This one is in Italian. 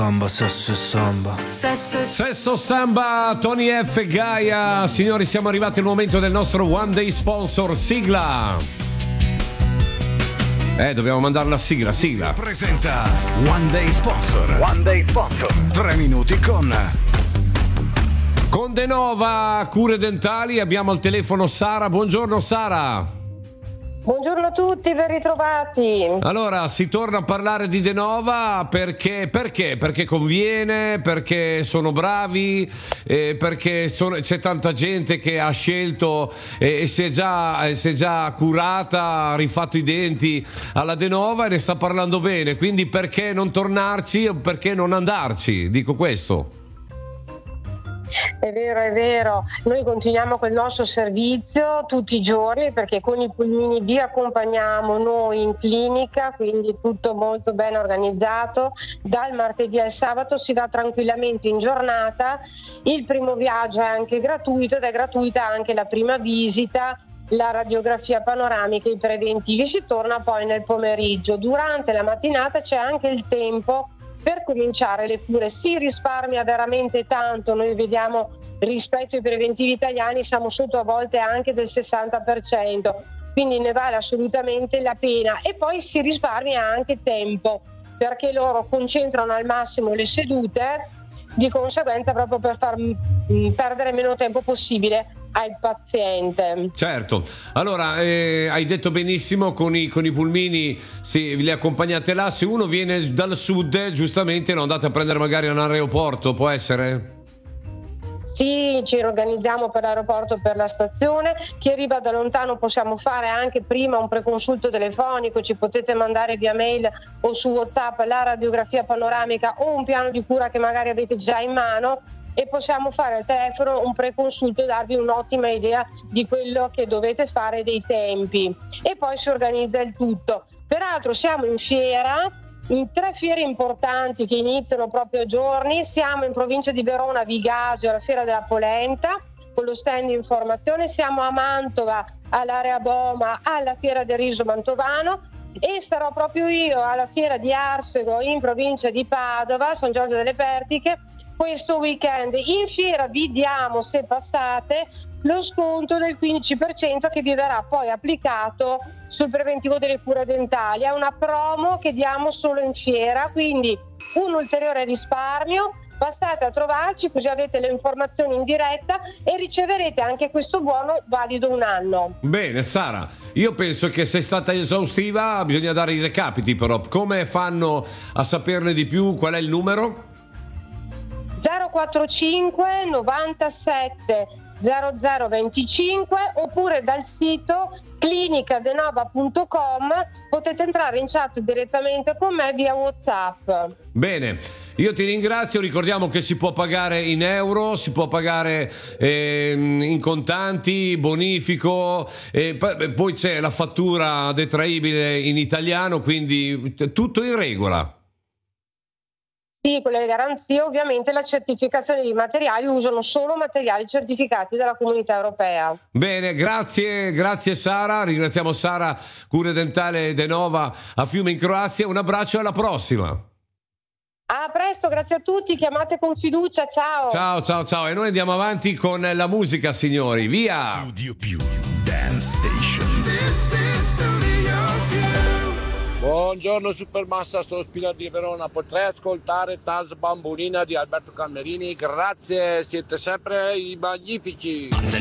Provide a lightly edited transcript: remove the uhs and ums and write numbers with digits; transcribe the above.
Samba, sesso e samba. Sesso samba, Tony F. Gaia. Signori, siamo arrivati al momento del nostro One Day Sponsor. Sigla. Dobbiamo mandare la sigla. Presenta One Day Sponsor. 3 minuti con Denova Cure Dentali. Abbiamo al telefono Sara. Buongiorno Sara. Buongiorno a tutti, ben ritrovati. Allora, si torna a parlare di Denova perché? Perché conviene, perché sono bravi, perché c'è tanta gente che ha scelto e si è già curata, ha rifatto i denti alla Denova e ne sta parlando bene. Quindi perché non tornarci o perché non andarci? Dico questo. È vero, noi continuiamo col nostro servizio tutti i giorni perché con i pulmini vi accompagniamo noi in clinica, quindi tutto molto ben organizzato. Dal martedì al sabato si va tranquillamente in giornata, il primo viaggio è anche gratuito ed è gratuita anche la prima visita, la radiografia panoramica e i preventivi. Si torna poi nel pomeriggio. Durante la mattinata c'è anche il tempo per cominciare le cure. Si risparmia veramente tanto, noi vediamo rispetto ai preventivi italiani siamo sotto a volte anche del 60%, quindi ne vale assolutamente la pena. E poi si risparmia anche tempo perché loro concentrano al massimo le sedute, di conseguenza proprio per far perdere meno tempo possibile al paziente. Certo, allora hai detto benissimo, con i pulmini li accompagnate là. Se uno viene dal sud, giustamente lo andate a prendere magari a un aeroporto, può essere? Sì, ci organizziamo per l'aeroporto, per la stazione. Chi arriva da lontano possiamo fare anche prima un preconsulto telefonico, ci potete mandare via mail o su WhatsApp la radiografia panoramica o un piano di cura che magari avete già in mano e possiamo fare al telefono un preconsulto e darvi un'ottima idea di quello che dovete fare, dei tempi, e poi si organizza il tutto. Peraltro siamo in fiera, in 3 fiere importanti che iniziano proprio a giorni. Siamo in provincia di Verona, Vigasio, alla Fiera della Polenta con lo stand di informazione, siamo a Mantova all'area Boma alla Fiera del Riso Mantovano e sarò proprio io alla Fiera di Arsego in provincia di Padova, San Giorgio delle Pertiche, questo weekend. In fiera vi diamo, se passate, lo sconto del 15% che vi verrà poi applicato sul preventivo delle cure dentali. È una promo che diamo solo in fiera, quindi un ulteriore risparmio. Passate a trovarci così avete le informazioni in diretta e riceverete anche questo buono valido 1 anno. Bene Sara, io penso che sei stata esaustiva, bisogna dare i recapiti però. Come fanno a saperne di più? Qual è il numero? 045 97 0025 oppure dal sito clinicadenova.com potete entrare in chat direttamente con me via WhatsApp. Bene, io ti ringrazio. Ricordiamo che si può pagare in euro, si può pagare in contanti, bonifico, poi c'è la fattura detraibile in italiano, quindi tutto in regola. Sì, con le garanzie. Ovviamente la certificazione di materiali usano solo materiali certificati dalla Comunità Europea. Bene, grazie Sara, ringraziamo Sara Cure Dentale Denova a Fiume in Croazia. Un abbraccio e alla prossima. A presto, grazie a tutti, chiamate con fiducia, ciao. Ciao e noi andiamo avanti con la musica, signori, via. Studio Più Dance Station. Buongiorno Supermassa, sono Spina di Verona, potrei ascoltare Tas Bambolina di Alberto Cammerini, grazie, siete sempre i magnifici.